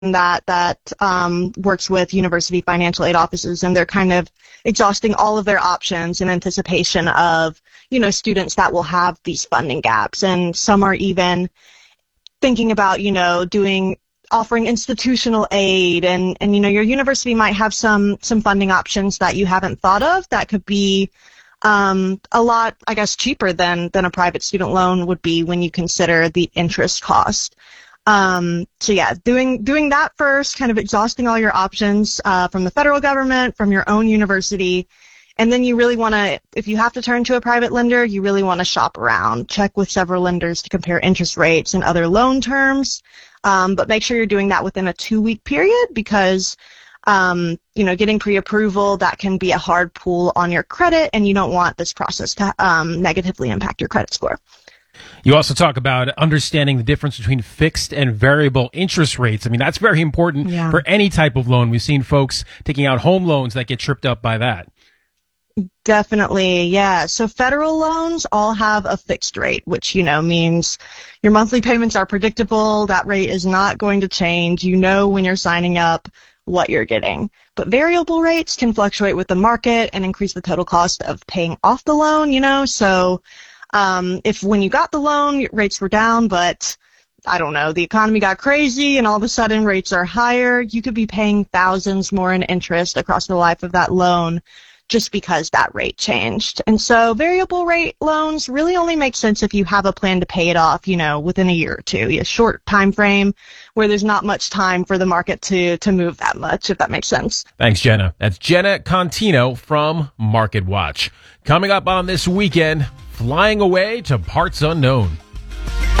that works with university financial aid offices, and they're kind of exhausting all of their options in anticipation of, students that will have these funding gaps. And some are even thinking about, offering institutional aid, and your university might have some funding options that you haven't thought of that could be a lot, I guess, cheaper than a private student loan would be when you consider the interest cost. So yeah, doing that first, kind of exhausting all your options from the federal government, from your own university. And then you really want to, if you have to turn to a private lender, you really want to shop around, check with several lenders to compare interest rates and other loan terms. But make sure you're doing that within a 2-week period because, getting pre-approval, that can be a hard pull on your credit, and you don't want this process to negatively impact your credit score. You also talk about understanding the difference between fixed and variable interest rates. I mean, that's very important for any type of loan. We've seen folks taking out home loans that get tripped up by that. Definitely, yeah. So federal loans all have a fixed rate, which, means your monthly payments are predictable. That rate is not going to change. When you're signing up what you're getting. But variable rates can fluctuate with the market and increase the total cost of paying off the loan, So if when you got the loan, rates were down, but I don't know, the economy got crazy and all of a sudden rates are higher, you could be paying thousands more in interest across the life of that loan just because that rate changed. And so variable rate loans really only make sense if you have a plan to pay it off, within a year or two, a short time frame where there's not much time for the market to move that much, if that makes sense. Thanks, Jenna. That's Jenna Contino from Market Watch. Coming up on This Weekend, flying away to parts unknown.